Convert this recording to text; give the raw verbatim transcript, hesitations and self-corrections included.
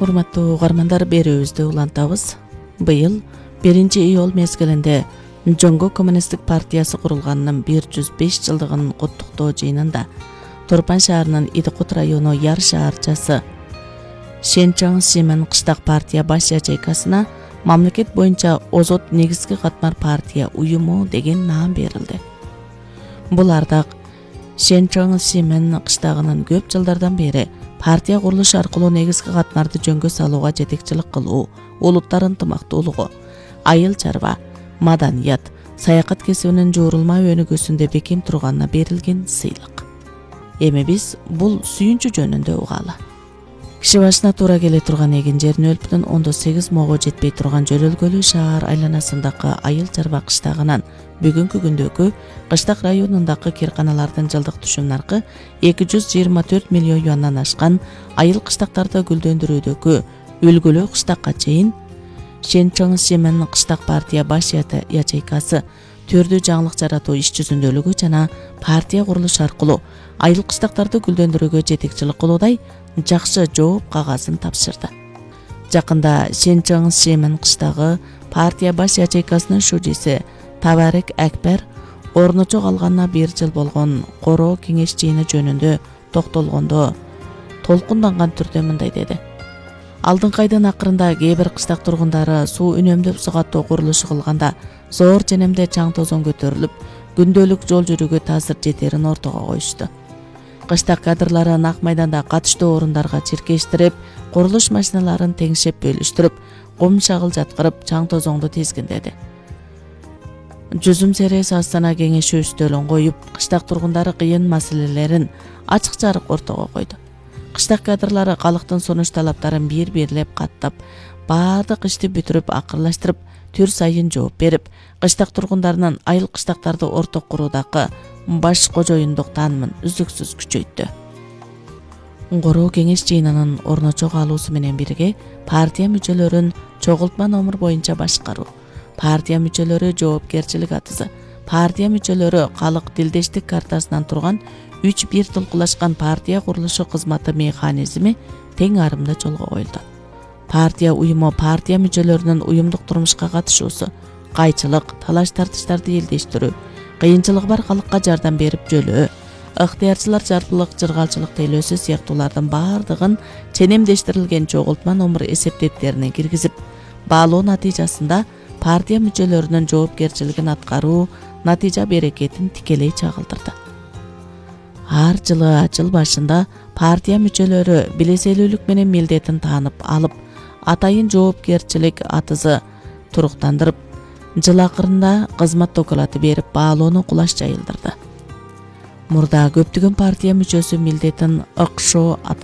Урматтуу угармандар, берүүбүздү улантабыз. Быйыл биринчи июль мезгилинде Жоңго коммунисттик партиясы курулганынын бир жүз беш жылдыгын куттуктоо жыйынында Торпан шаарынын Идикут району Яр шаарчасы Шенчоң Симен кыштак партия баш ячейкасына мамлекет боюнча озот негизги катмар партия уюму деген наам берилди. Бул ардак Шенчоң Симен кыштагынын көп жылдардан бери партия курулушу аркылуу негизги катмарды жөнгө салууга жетекчилик кылуу, улуттар ынтымактуулугу, айыл чарба, маданият, саякат кесибинин жуурулма өнүгүүсүндө бекем турганына берилген сыйлык. Эми биз бул сүйүнчү жөнүндө угалы. Киши башына туура келе турган эгин жер нөл бүтүн ондон сегиз мого жетпей турган жөрөлгөлүү шаар айланасындагы айыл чарба кыштагынан бүгүнкү күндөгү кыштак районундагы кирканалардын жылдык түшүм наркы эки жүз жыйырма төрт миллион юандан ашкан айыл кыштактарды гүлдөндүрүүдөгү үлгүлүү кыштакка чейин Шенчоң Симен кыштак партия баш ячейкасы түрдүү жаңылык жаратуу иш жүзүндөлүгү жана партия курулушу аркылуу айыл кыштактарды гүлдөндүрүүгө жетекчилик кылуудай жакшы жооп кагазын тапшырды. Жакында Шенчоң Симен кыштагы партия баш ячейкасынын шужиси Табарек Акбер орночо калганына бир жыл болгон короо кеңеш жыйыны жөнүндө токтолгондо толкунданган түрдө мындай деди. Алдыңкы айдын акырында кээ бир кыштак тургундары суу үнөмдөп сугаттоо курулушу кылганда зоор ченемде чаң тозоң көтөрүлүп, күндөлүк жол жүрүүгө таасир жетерин ортого коюшту. Кыштак кадрлары нак майданда катыштуу орундарга чиркештирип, курулуш машиналарын теңшеп бөлүштүрүп, кум шагыл жаткырып, чаң тозоңду тизгиндеди. Жүзүм сереси Астана кеңеши үстөлүн коюп, кыштак тургундары кыйын маселелерин ачык жарык ортого койду. Кыштак кадрлары калктын сунуш талаптарын бир-бирлеп каттап, баардык ишти бүтүрүп акырлаштырып, түр сайын жооп берип, кыштак тургундарынын айыл кыштактарды орток куруудагы баш кожоюндук таанымын үздүксүз күчөйттү. Короо кеңеш жыйынынын орночо калуусу менен бирге партия мүчөлөрүн чогултма номер боюнча башкаруу, партия мүчөлөрү жоопкерчилик атызы, партия мүчөлөрү калк дилдештик картасынан турган үч бир толкулашкан партия курулушу кызматы механизми тең арымда жолго коюлду. Партия уюму партия мүчөлөрүнүн уюмдук турмушка катышуусу, кайчылык, талаш-тартыштарды элдештирүү, кыйынчылыгы бар калкка жардам берип жөлөө, ыктыярчылар жарпылык, жыргалчылык тейлөөсү сыяктуулардын баардыгын ченемдештирилген чогултма номер эсептептерине киргизип, баалоо натыйжасында партия мүчөлөрүнүн жоопкерчилигин аткаруу натыйжа берекетин тикелей чагылдырды. Ар жылы жыл башында партия мүчөлөрү билеселүүлүк менен милдетин таанып алып, атайын жоопкерчилик атызы туруктандырып, жыл акырында кызмат докулаты берип, баалоону кулаш жайылдырды. Мурда көптөгөн партия мүчөсү милдетин ыкшоо